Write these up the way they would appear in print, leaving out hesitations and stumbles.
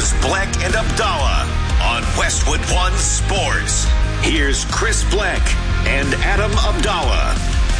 is Black and Abdallah on Westwood One Sports. Here's Chris Black and Adam Abdallah.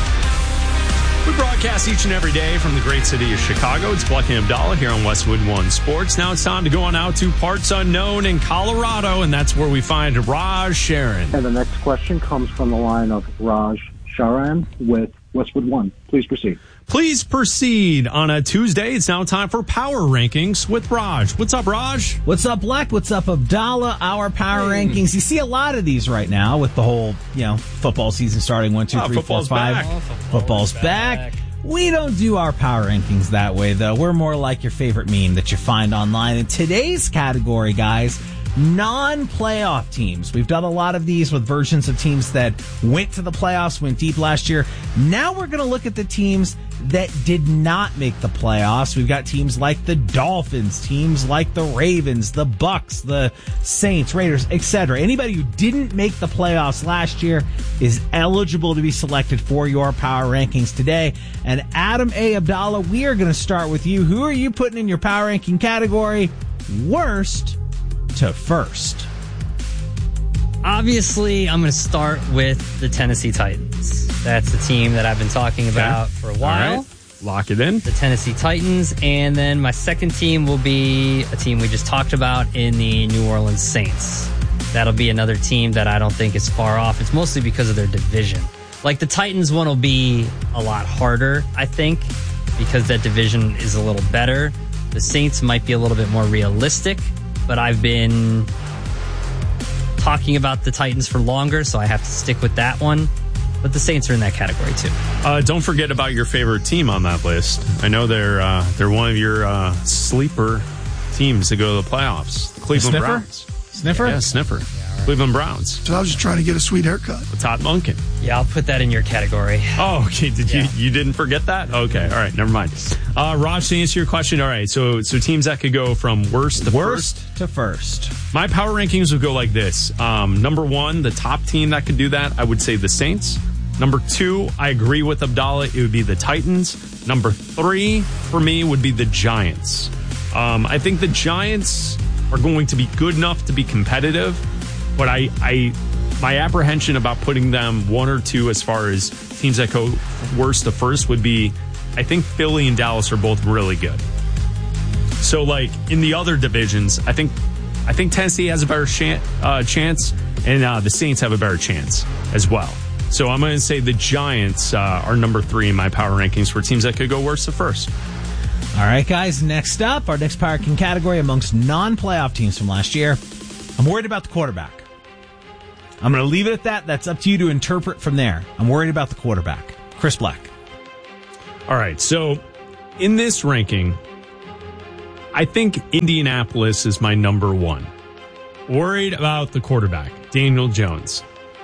We broadcast each and every day from the great city of Chicago. It's Black and Abdallah here on Westwood One Sports. Now it's time to go on out to parts unknown in Colorado, and that's where we find Raj Sharon. And the next question comes from the line of Raj Sharan with Westwood One. Please proceed. Please proceed. On a Tuesday, it's now time for Power Rankings with Raj. What's up, Raj? What's up, Black? What's up, Abdallah? Our Power Rankings. You see a lot of these right now with the whole, football season starting 1, 2, 3, 4, 5. Back. Football's back. We don't do our Power Rankings that way, though. We're more like your favorite meme that you find online. In today's category, guys, non-playoff teams. We've done a lot of these with versions of teams that went to the playoffs, went deep last year. Now we're going to look at the teams that did not make the playoffs. We've got teams like the Dolphins, teams like the Ravens, the Bucks, the Saints, Raiders, etc. Anybody who didn't make the playoffs last year is eligible to be selected for your Power Rankings today. And Adam A. Abdallah, we are going to start with you. Who are you putting in your Power Ranking category? Worst to first. Obviously, I'm going to start with the Tennessee Titans. That's the team that I've been talking about for a while. All right. Lock it in. The Tennessee Titans. And then my second team will be a team we just talked about in the New Orleans Saints. That'll be another team that I don't think is far off. It's mostly because of their division. Like the Titans one will be a lot harder, I think, because that division is a little better. The Saints might be a little bit more realistic, but I've been talking about the Titans for longer, so I have to stick with that one. But the Saints are in that category too. Don't forget about your favorite team on that list. I know they're one of your sleeper teams to go to the playoffs. The Cleveland Browns. Sniffer? Yeah, Sniffer. Cleveland Browns. So I was just trying to get a sweet haircut. With Todd Monken. Yeah, I'll put that in your category. Oh, okay. You didn't forget that? Okay. All right. Never mind. Raj, to answer your question, all right. So teams that could go from worst to first. My power rankings would go like this. Number one, the top team that could do that, I would say the Saints. Number two, I agree with Abdallah. It would be the Titans. Number three, for me, would be the Giants. I think the Giants are going to be good enough to be competitive, but my apprehension about putting them one or two as far as teams that go worst to first would be, I think Philly and Dallas are both really good. So, like, in the other divisions, I think Tennessee has a better chance, and the Saints have a better chance as well. So I'm going to say the Giants are number three in my power rankings for teams that could go worst to first. All right, guys, next up, our next power ranking category amongst non-playoff teams from last year. I'm worried about the quarterback. I'm going to leave it at that. That's up to you to interpret from there. I'm worried about the quarterback. Chris Black. All right, so in this ranking, I think Indianapolis is my number one. Worried about the quarterback, Daniel Jones.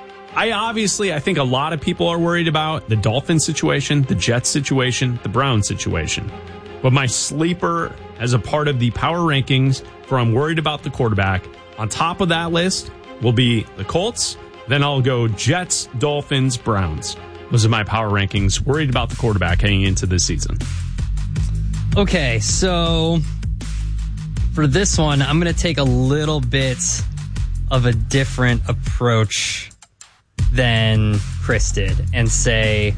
I think a lot of people are worried about the Dolphins situation, the Jets situation, the Browns situation. But my sleeper as a part of the power rankings for I'm worried about the quarterback, on top of that list will be the Colts. Then I'll go Jets, Dolphins, Browns. Those are my power rankings. Worried about the quarterback heading into this season. Okay, so for this one, I'm going to take a little bit of a different approach than Chris did and say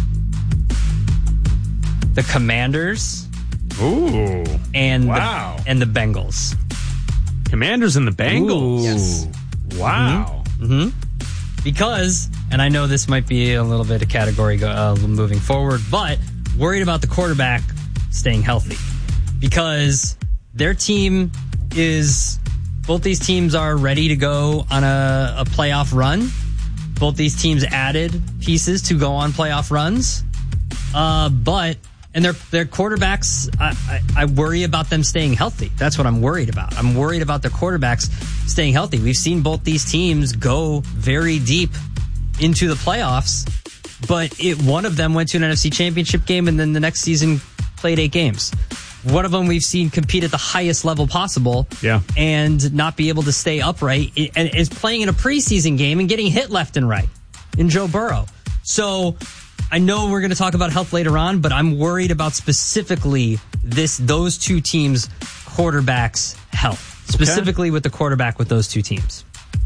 the Commanders. Ooh. And wow. And the Bengals. Commanders and the Bengals. Ooh. Yes. Wow. Mm-hmm. Because, and I know this might be a little bit of category moving forward, but worried about the quarterback staying healthy. Because their team both these teams are ready to go on a playoff run. Both these teams added pieces to go on playoff runs. And their quarterbacks, I worry about them staying healthy. That's what I'm worried about. I'm worried about their quarterbacks staying healthy. We've seen both these teams go very deep into the playoffs, but one of them went to an NFC Championship game and then the next season played 8 games. One of them we've seen compete at the highest level possible and not be able to stay upright and is playing in a preseason game and getting hit left and right in Joe Burrow. So I know we're going to talk about health later on, but I'm worried about specifically those two teams' quarterbacks' health. specifically with the quarterback with those two teams.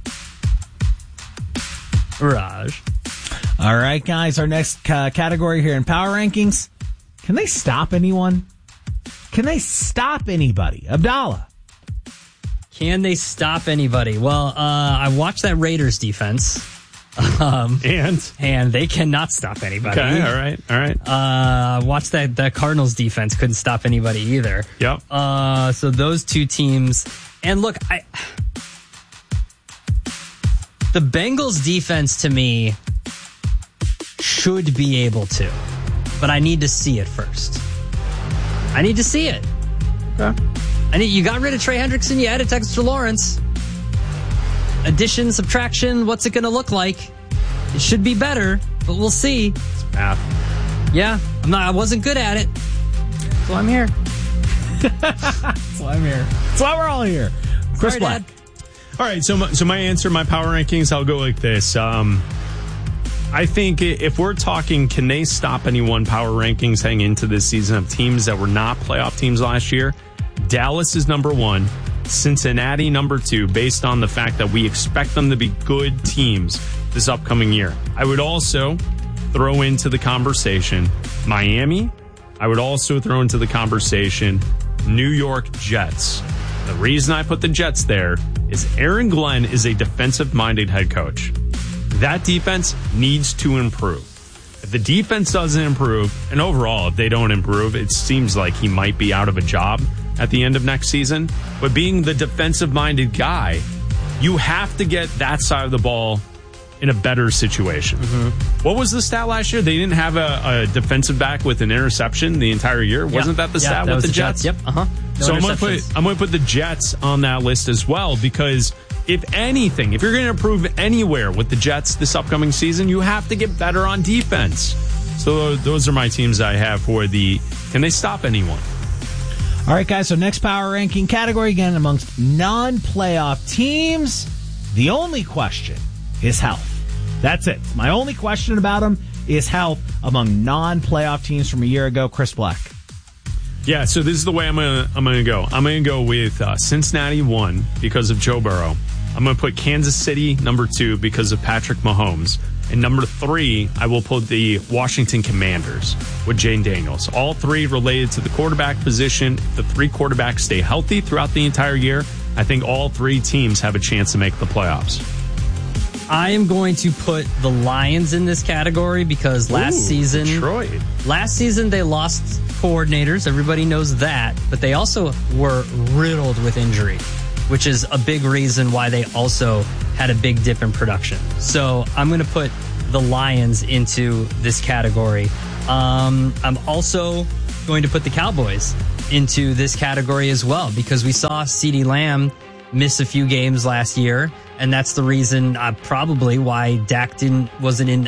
Raj. All right, guys, our next category here in Power Rankings. Can they stop anyone? Can they stop anybody? Abdallah. Can they stop anybody? Well, I watched that Raiders defense. And they cannot stop anybody. Okay, all right. Watched that Cardinals defense couldn't stop anybody either. Yep. So those two teams, and look, the Bengals defense to me should be able to, but I need to see it first. I need to see it. Okay. You got rid of Trey Hendrickson, you added Dexter Lawrence. Addition, subtraction, what's it going to look like? It should be better, but we'll see. It's math. Yeah, I wasn't good at it. That's why I'm here. That's why I'm here. That's why we're all here. Chris Black. Dad. All right, so my answer, my power rankings, I'll go like this. I think if we're talking, can they stop anyone power rankings heading into this season of teams that were not playoff teams last year? Dallas is number 1. Cincinnati number 2, based on the fact that we expect them to be good teams this upcoming year. I would also throw into the conversation Miami. I would also throw into the conversation New York Jets. The reason I put the Jets there is Aaron Glenn is a defensive-minded head coach. That defense needs to improve. If the defense doesn't improve, and overall, if they don't improve, it seems like he might be out of a job at the end of next season. But being the defensive-minded guy, you have to get that side of the ball in a better situation. Mm-hmm. What was the stat last year? They didn't have a defensive back with an interception the entire year. Yeah. Wasn't that the stat with the Jets? Yep. No, so I'm going to put the Jets on that list as well, because if anything, if you're going to improve anywhere with the Jets this upcoming season, you have to get better on defense. So those are my teams I have for the can they stop anyone? All right, guys, so next power ranking category, again, amongst non-playoff teams. The only question is health. That's it. My only question about them is health among non-playoff teams from a year ago. Chris Black. Yeah, so this is the way I'm gonna go. I'm gonna go with Cincinnati 1 because of Joe Burrow. I'm gonna put Kansas City number 2 because of Patrick Mahomes. And number 3, I will put the Washington Commanders with Jane Daniels. All 3 related to the quarterback position. The 3 quarterbacks stay healthy throughout the entire year. I think all 3 teams have a chance to make the playoffs. I am going to put the Lions in this category because last season they lost coordinators. Everybody knows that. But they also were riddled with injury, which is a big reason why they also had a big dip in production. So I'm going to put the Lions into this category. I'm also going to put the Cowboys into this category as well, because we saw CeeDee Lamb miss a few games last year, and that's the reason probably why Dak wasn't in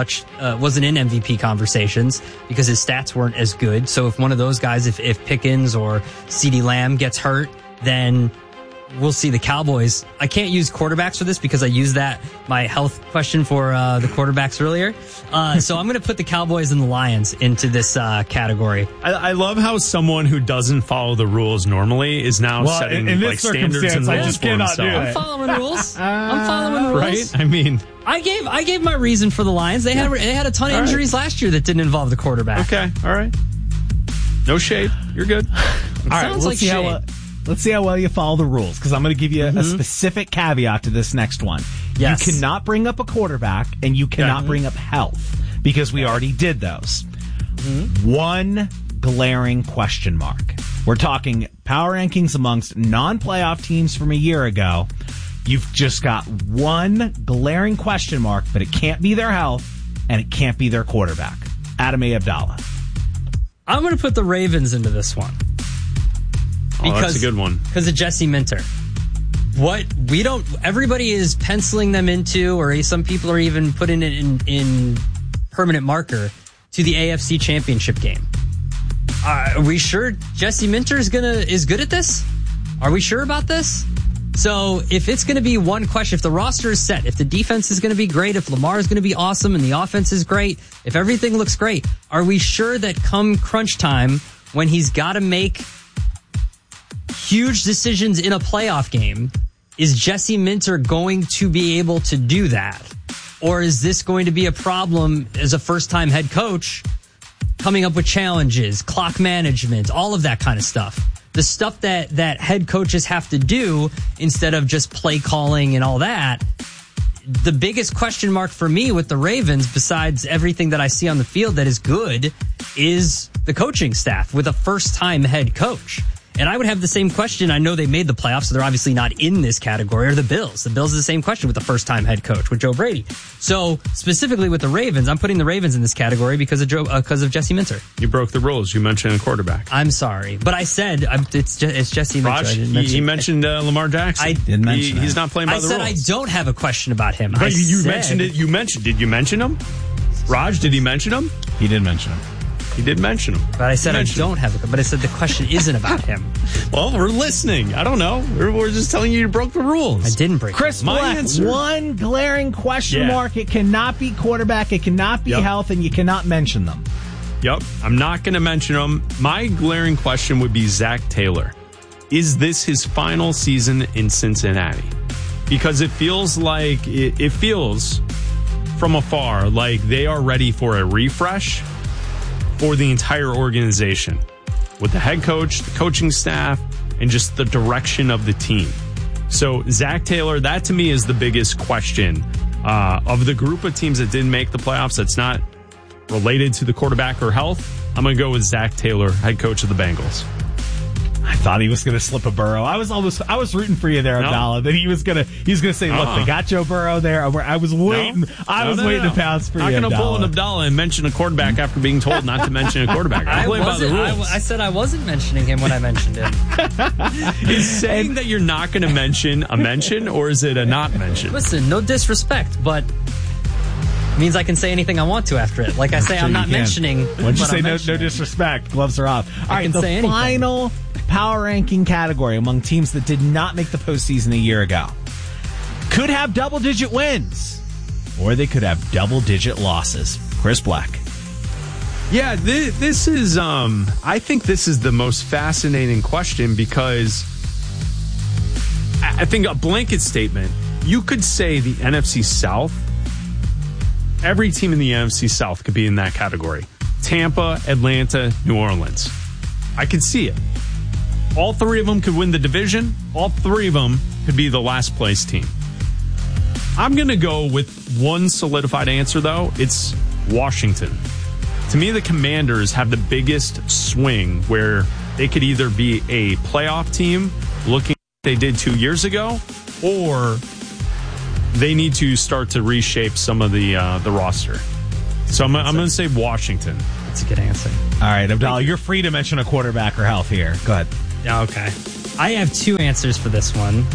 MVP conversations, because his stats weren't as good. So if one of those guys, if Pickens or CeeDee Lamb gets hurt, then we'll see the Cowboys. I can't use quarterbacks for this because I used my health question for the quarterbacks earlier. So I'm going to put the Cowboys and the Lions into this category. I love how someone who doesn't follow the rules normally is now setting like standards and rules for himself. I'm following rules. Right? I mean, I gave my reason for the Lions. They had a ton of injuries last year that didn't involve the quarterback. Okay, all right. No shade. You're good. All right, let's see how well you follow the rules, because I'm going to give you a specific caveat to this next one. Yes. You cannot bring up a quarterback, and you cannot bring up health, because we already did those. One glaring question mark. We're talking power rankings amongst non-playoff teams from a year ago. You've just got one glaring question mark, but it can't be their health, and it can't be their quarterback. Adam A. Abdallah. I'm going to put the Ravens into this one. That's a good one. Because of Jesse Minter. Everybody is penciling them into, or some people are even putting it in permanent marker to the AFC Championship game. Are we sure Jesse Minter is good at this? Are we sure about this? So if it's going to be one question, if the roster is set, if the defense is going to be great, if Lamar is going to be awesome and the offense is great, if everything looks great, are we sure that come crunch time, when he's got to make huge decisions in a playoff game. Is Jesse Minter going to be able to do that? Or is this going to be a problem as a first-time head coach coming up with challenges, clock management, all of that kind of stuff? The stuff that head coaches have to do instead of just play calling and all that. The biggest question mark for me with the Ravens, besides everything that I see on the field that is good, is the coaching staff with a first-time head coach. And I would have the same question. I know they made the playoffs, so they're obviously not in this category. Or the Bills. The Bills is the same question with the first-time head coach, with Joe Brady. So specifically with the Ravens, I'm putting the Ravens in this category because of Jesse Minter. You broke the rules. You mentioned a quarterback. I'm sorry, but I said it's Jesse Minter. Raj, he mentioned Lamar Jackson. I didn't mention He's not playing by the rules. I said I don't have a question about him. But you mentioned it. Did you mention him? Raj, did he mention him? He did mention him. He did mention him. But I said I don't have a. But I said the question isn't about him. Well, we're listening. I don't know. We're just telling you broke the rules. I didn't break. Chris My Black, answer. one glaring question mark. It cannot be quarterback. It cannot be health, and you cannot mention them. Yep. I'm not going to mention him. My glaring question would be Zach Taylor. Is this his final season in Cincinnati? Because it feels like it feels from afar like they are ready for a refresh for the entire organization with the head coach, the coaching staff, and just the direction of the team. So Zach Taylor, that to me is the biggest question of the group of teams that didn't make the playoffs that's not related to the quarterback or health. I'm going to go with Zach Taylor, head coach of the Bengals. I thought he was going to slip a Burrow. I was rooting for you there, Abdallah. That he was going to say, "Look, they got Joe Burrow there." I was waiting. I was waiting to pounce for you. I'm not going to pull Abdallah. an Abdallah and mention a quarterback after being told not to mention a quarterback. I play by the rules. I said I wasn't mentioning him when I mentioned him. Is saying that you're not going to mention a mention, or is it a not mention? Listen, no disrespect, but it means I can say anything I want to after it. Like I say, Sure I'm you not can. mentioning. Once you but say I'm no mentioning. disrespect, gloves are off. All right, can the say anything. final power ranking category among teams that did not make the postseason a year ago could have double-digit wins, or they could have double-digit losses. Chris Black. Yeah, this is, I think this is the most fascinating question because I think a blanket statement, you could say the NFC South, every team in the NFC South could be in that category. Tampa, Atlanta, New Orleans. I could see it. All three of them could win the division. All three of them could be the last place team. I'm going to go with one solidified answer, though. It's Washington. To me, the Commanders have the biggest swing where they could either be a playoff team looking like they did 2 years ago, or they need to start to reshape some of the roster. So I'm going to say Washington. That's a good answer. All right, Abdallah, you're free to mention a quarterback or health here. Go ahead. Yeah, okay. I have two answers for this one.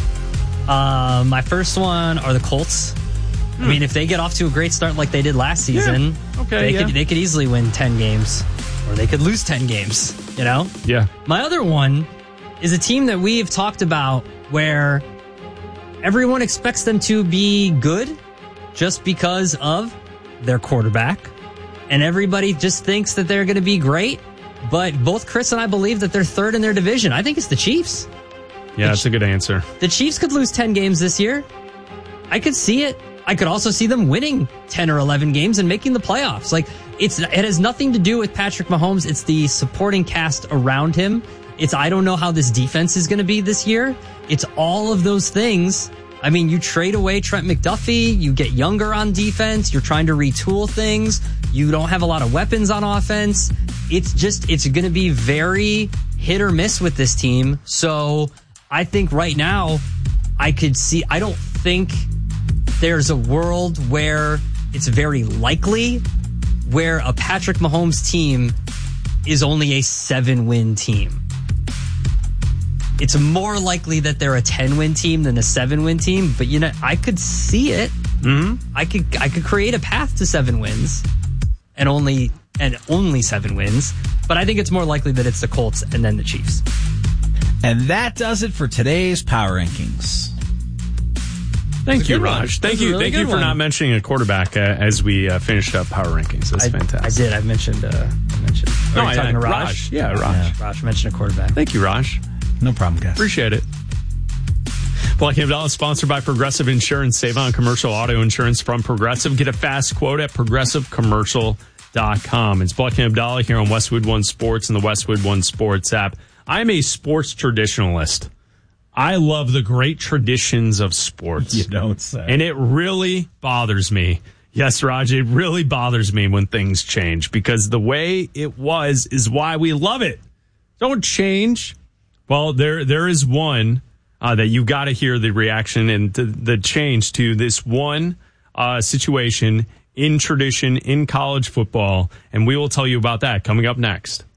My first one are the Colts. I mean, if they get off to a great start like they did last season, they could easily win 10 games, or they could lose 10 games, you know? Yeah. My other one is a team that we've talked about where everyone expects them to be good just because of their quarterback, and everybody just thinks that they're going to be great, but both Chris and I believe that they're third in their division. I think it's the Chiefs. Yeah, that's a good answer. The Chiefs could lose 10 games this year. I could see it. I could also see them winning 10 or 11 games and making the playoffs. Like, it has nothing to do with Patrick Mahomes. It's the supporting cast around him. I don't know how this defense is going to be this year. It's all of those things. I mean, you trade away Trent McDuffie, you get younger on defense, you're trying to retool things, you don't have a lot of weapons on offense. It's going to be very hit or miss with this team. So I think right now I don't think there's a world where it's very likely where a Patrick Mahomes team is only a 7-win team. It's more likely that they're a 10-win team than a 7-win team, but you know, I could see it. Mm-hmm. I could create a path to 7 wins and only 7 wins, but I think it's more likely that it's the Colts and then the Chiefs. And that does it for today's Power Rankings. Thank you, Raj. Thank you for one. not mentioning a quarterback as we finished up Power Rankings. That's fantastic. I did. I mentioned. No, Are you talking to Raj? Yeah, Raj. Raj mentioned a quarterback. Thank you, Raj. No problem, guys. Appreciate it. Black & Abdallah is sponsored by Progressive Insurance. Save on commercial auto insurance from Progressive. Get a fast quote at progressivecommercial.com. It's Black & Abdallah here on Westwood One Sports and the Westwood One Sports app. I'm a sports traditionalist. I love the great traditions of sports. You don't say. And it really bothers me. Yes, Raj, it really bothers me when things change because the way it was is why we love it. Don't change. Well, there is one that you got to hear the reaction and the change to this one situation in tradition in college football, and we will tell you about that coming up next.